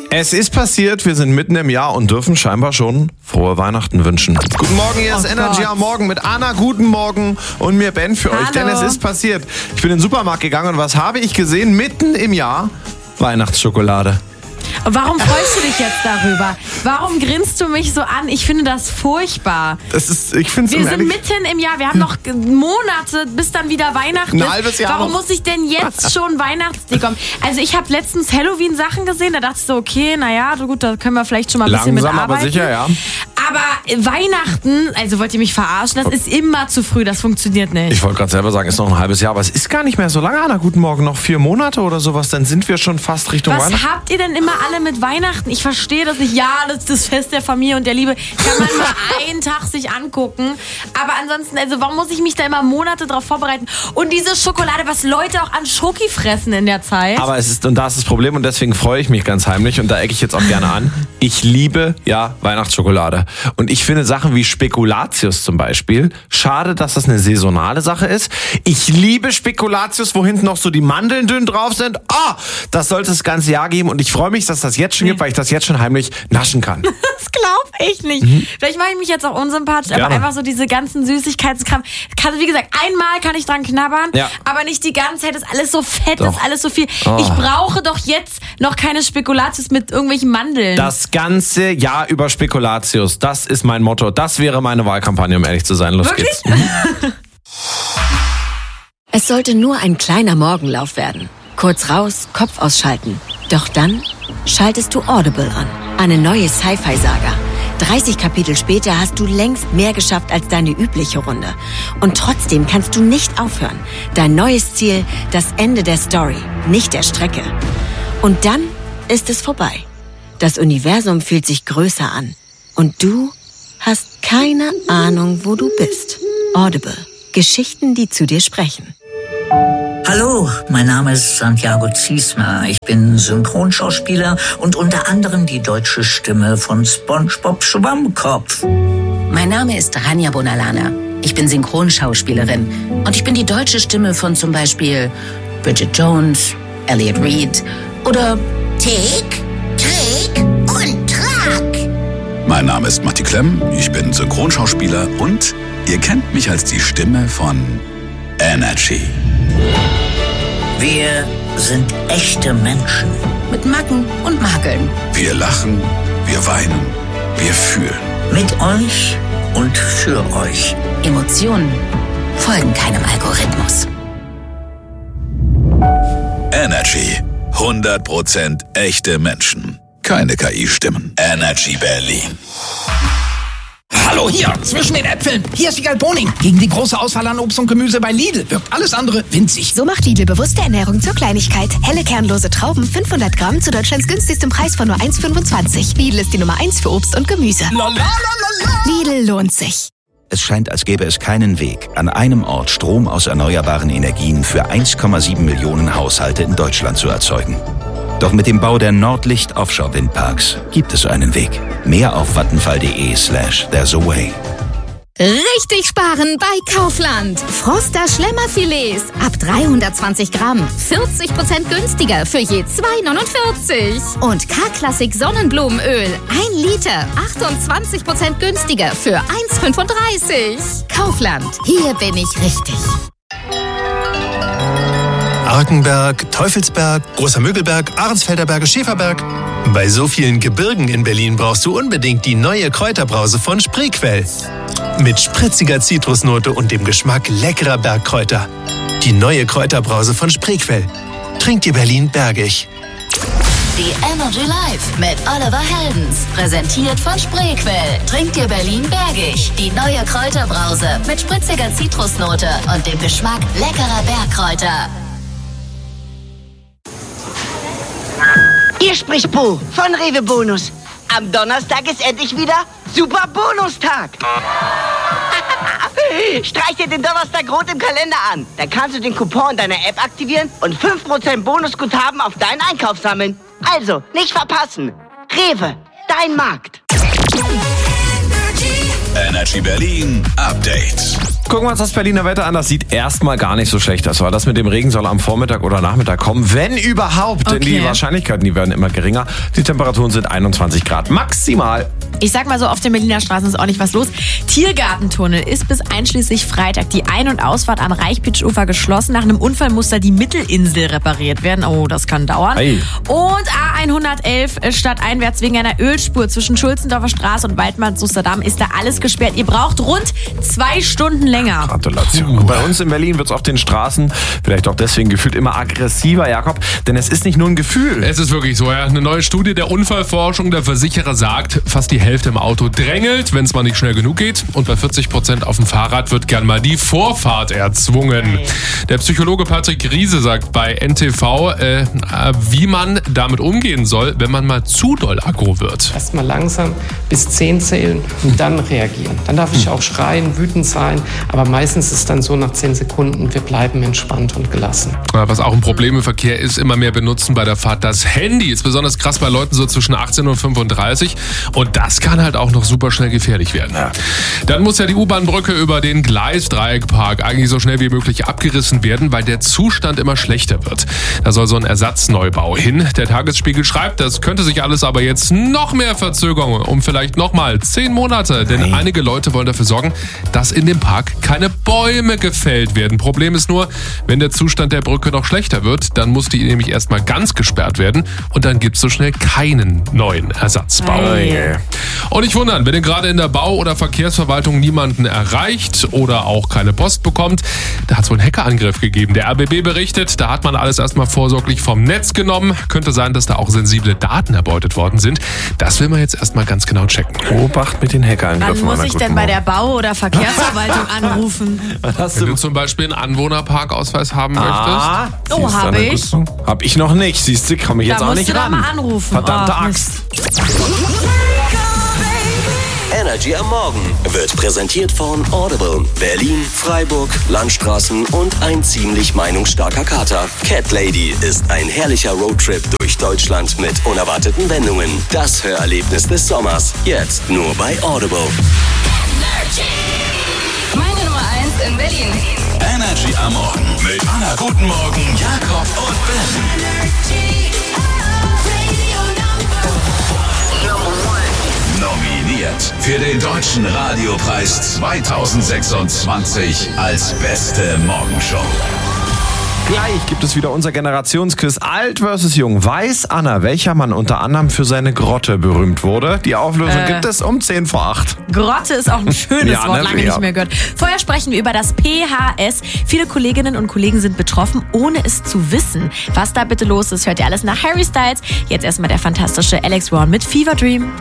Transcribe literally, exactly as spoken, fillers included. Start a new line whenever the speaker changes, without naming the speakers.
Es ist passiert, wir sind mitten im Jahr und dürfen scheinbar schon frohe Weihnachten wünschen. Guten Morgen, hier ist
Oh
Energy
Gott.
am Morgen mit Anna, guten Morgen und mir Ben für euch,
Hallo.
denn es ist passiert. Ich bin in den Supermarkt gegangen und was habe ich gesehen? Mitten im Jahr Weihnachtsschokolade.
Warum freust du dich jetzt darüber? Warum grinst du mich so an? Ich finde das furchtbar.
Das ist, ich finde
Wir sind mitten im Jahr, wir haben noch Monate, bis dann wieder Weihnachten
Ein
ist.
halbes Jahr
Warum
noch.
muss ich denn jetzt schon Weihnachtsdeko kommen? Also ich habe letztens Halloween-Sachen gesehen, da dachte ich so, okay, naja, gut, da können wir vielleicht schon mal ein bisschen
Langsam,
mitarbeiten.
aber sicher, ja.
Aber Weihnachten, also wollt ihr mich verarschen? Das ist immer zu früh, das funktioniert nicht.
Ich wollte gerade selber sagen, ist noch ein halbes Jahr, aber es ist gar nicht mehr so lange, Anna. Guten Morgen, noch vier Monate oder sowas, dann sind wir schon fast Richtung
Was
Weihnachten.
habt ihr denn immer alle mit Weihnachten? Ich verstehe das nicht. Ja, das ist das Fest der Familie und der Liebe. Kann man mal einen Tag sich angucken. Aber ansonsten, also warum muss ich mich da immer Monate drauf vorbereiten? Und diese Schokolade, was Leute auch an Schoki fressen in der Zeit.
Aber es ist, und da ist das Problem und deswegen freue ich mich ganz heimlich und da ecke ich jetzt auch gerne an. Ich liebe, ja, Weihnachtsschokolade. Und ich finde Sachen wie Spekulatius zum Beispiel, schade, dass das eine saisonale Sache ist. Ich liebe Spekulatius, wo hinten noch so die Mandeln dünn drauf sind. Ah, das sollte es das ganze Jahr geben und ich freue mich, dass das jetzt schon
Nee.
gibt, weil ich das jetzt schon heimlich naschen kann.
Das glaube ich nicht. Vielleicht mache ich mich jetzt auch unsympathisch, aber
Gerne.
einfach so diese ganzen Süßigkeitskram. Kann, wie gesagt, einmal kann ich dran knabbern,
Ja.
aber nicht die ganze Zeit. Ist alles so fett,
Doch.
ist alles so viel.
Oh.
Ich brauche doch jetzt noch keine Spekulatius mit irgendwelchen Mandeln.
Das ganze Jahr über Spekulatius, das ist mein Motto. Das wäre meine Wahlkampagne, um ehrlich zu sein. Los
Wirklich?
geht's.
Es sollte nur ein kleiner Morgenlauf werden. Kurz raus, Kopf ausschalten. Doch dann schaltest du Audible an. Eine neue Sci-Fi-Saga. dreißig Kapitel später hast du längst mehr geschafft als deine übliche Runde. Und trotzdem kannst du nicht aufhören. Dein neues Ziel, das Ende der Story, nicht der Strecke. Und dann ist es vorbei. Das Universum fühlt sich größer an. Und du hast keine Ahnung, wo du bist. Audible. Geschichten, die zu dir sprechen.
Hallo, mein Name ist Santiago Ziesmer. Ich bin Synchronschauspieler und unter anderem die deutsche Stimme von SpongeBob Schwammkopf.
Mein Name ist Rania Bonalana. Ich bin Synchronschauspielerin und ich bin die deutsche Stimme von zum Beispiel Bridget Jones, Elliot Reed oder
Tick, Trick und Track.
Mein Name ist Matti Klemm, ich bin Synchronschauspieler und ihr kennt mich als die Stimme von Energy.
Wir sind echte Menschen.
mit Macken und Makeln.
Wir lachen, wir weinen, wir fühlen.
Mit euch und für euch.
Emotionen folgen keinem Algorithmus.
Energy. hundert Prozent echte Menschen. Keine K I-Stimmen. Energy Berlin.
Hallo hier, zwischen den Äpfeln. Hier ist die Boning. Gegen die große Auswahl an Obst und Gemüse bei Lidl wirkt alles andere winzig.
So macht Lidl bewusste Ernährung zur Kleinigkeit. Helle kernlose Trauben fünfhundert Gramm zu Deutschlands günstigstem Preis von nur eins Komma fünfundzwanzig. Lidl ist die Nummer eins für Obst und Gemüse. Lidl lohnt sich.
Es scheint, als gäbe es keinen Weg, an einem Ort Strom aus erneuerbaren Energien für eins Komma sieben Millionen Haushalte in Deutschland zu erzeugen. Doch mit dem Bau der Nordlicht Offshore Windparks gibt es einen Weg. Mehr auf vattenfall.de slash there's a way.
Richtig sparen bei Kaufland. Froster Schlemmerfilets ab dreihundertzwanzig Gramm. vierzig Prozent günstiger für je zwei neunundvierzig. Und K-Klassik Sonnenblumenöl. ein Liter. achtundzwanzig Prozent günstiger für eins fünfunddreißig. Kaufland. Hier bin ich richtig.
Arkenberg, Teufelsberg, Großer Mögelberg, Ahrensfelder Berge, Schäferberg. Bei so vielen Gebirgen in Berlin brauchst du unbedingt die neue Kräuterbrause von Spreequell. Mit spritziger Zitrusnote und dem Geschmack leckerer Bergkräuter. Die neue Kräuterbrause von Spreequell. Trinkt dir Berlin bergig.
Die Energy Live mit Oliver Heldens. Präsentiert von Spreequell. Trinkt dir Berlin bergig. Die neue Kräuterbrause mit spritziger Zitrusnote und dem Geschmack leckerer Bergkräuter.
Hier spricht Bo von Rewe Bonus. Am Donnerstag ist endlich wieder Super Bonustag. Streich dir den Donnerstag rot im Kalender an. Dann kannst du den Coupon deiner App aktivieren und fünf Prozent Bonusguthaben auf deinen Einkauf sammeln. Also, nicht verpassen. Rewe, dein Markt.
Energy Berlin Update.
Gucken wir uns das Berliner Wetter an. Das sieht erstmal gar nicht so schlecht aus. Aber das mit dem Regen soll am Vormittag oder Nachmittag kommen. Wenn überhaupt. Denn
Okay.
die Wahrscheinlichkeiten, die werden immer geringer. Die Temperaturen sind einundzwanzig Grad maximal.
Ich sag mal so, auf den Berliner Straßen ist auch nicht was los. Tiergartentunnel ist bis einschließlich Freitag die Ein- und Ausfahrt am Reichpitsch-Ufer geschlossen. Nach einem Unfall muss da die Mittelinsel repariert werden. Oh, das kann dauern.
Hey.
Und A hundertelf stadteinwärts wegen einer Ölspur zwischen Schulzendorfer Straße und Waldmann-Susterdamm ist da alles gesperrt. Ihr braucht rund zwei Stunden länger.
Gratulation. Bei uns in Berlin wird es auf den Straßen vielleicht auch deswegen gefühlt immer aggressiver, Jakob. Denn es ist nicht nur ein Gefühl.
Es ist wirklich so, ja. Eine neue Studie der Unfallforschung, der Versicherer sagt, fast die Hälfte im Auto drängelt, wenn es mal nicht schnell genug geht. Und bei vierzig Prozent auf dem Fahrrad wird gern mal die Vorfahrt erzwungen. Der Psychologe Patrick Riese sagt bei N T V, äh, wie man damit umgehen soll, wenn man mal zu doll aggro wird.
Erstmal langsam bis zehn zählen und dann reagieren. Dann darf ich auch schreien, wütend sein, aber meistens ist es dann so nach zehn Sekunden, wir bleiben entspannt und gelassen.
Ja, was auch ein Problem im Verkehr ist, immer mehr benutzen bei der Fahrt das Handy. Ist besonders krass bei Leuten so zwischen achtzehn und fünfunddreißig. Und das kann halt auch noch super schnell gefährlich werden. Ja. Dann muss ja die U-Bahn-Brücke über den Gleisdreieckpark eigentlich so schnell wie möglich abgerissen werden, weil der Zustand immer schlechter wird. Da soll so ein Ersatzneubau hin. Der Tagesspiegel schreibt, das könnte sich alles aber jetzt noch mehr verzögern, um vielleicht nochmal zehn Monate. Denn Nein. einige Leute wollen dafür sorgen, dass in dem Park keine Bäume gefällt werden. Problem ist nur, wenn der Zustand der Brücke noch schlechter wird, dann muss die nämlich erstmal ganz gesperrt werden und dann gibt es so schnell keinen neuen Ersatzbau.
Hey.
Und nicht wundern, wenn ihr gerade in der Bau- oder Verkehrsverwaltung niemanden erreicht oder auch keine Post bekommt, da hat es wohl einen Hackerangriff gegeben. Der R B B berichtet, da hat man alles erstmal vorsorglich vom Netz genommen. Könnte sein, dass da auch sensible Daten erbeutet worden sind. Das will man jetzt erstmal ganz genau checken.
Obacht mit den Hackerangriffen.
Wann muss ich denn bei der Bau- oder Verkehrsverwaltung anrufen?
Wenn du zum Beispiel einen Anwohnerparkausweis haben
Ah,
möchtest.
Oh, hab ich.
Hab ich noch nicht. Siehst du, komme ich
Da
jetzt auch
musst
nicht
du da
ran.
mal anrufen.
Verdammte
Oh,
Axt.
Energy am Morgen wird präsentiert von Audible, Berlin, Freiburg, Landstraßen und ein ziemlich meinungsstarker Kater. Cat Lady ist ein herrlicher Roadtrip durch Deutschland mit unerwarteten Wendungen. Das Hörerlebnis des Sommers, jetzt nur bei Audible.
Meine Nummer eins in Berlin.
Energy am Morgen mit Anna Guten Morgen, Jakob und Ben. Nominiert für den Deutschen Radiopreis zweitausendsechsundzwanzig als beste Morgenshow.
Gleich gibt es wieder unser Generationsquiz Alt versus Jung. Weiß Anna, welcher Mann unter anderem für seine Grotte berühmt wurde? Die Auflösung
Äh.
gibt es um zehn vor acht.
Grotte ist auch ein schönes
Ja,
Wort,
ne?
lange
Ja.
nicht mehr gehört. Vorher sprechen wir über das P H S. Viele Kolleginnen und Kollegen sind betroffen, ohne es zu wissen. Was da bitte los ist, hört ihr alles nach Harry Styles. Jetzt erstmal der fantastische Alex Warren mit Fever Dream.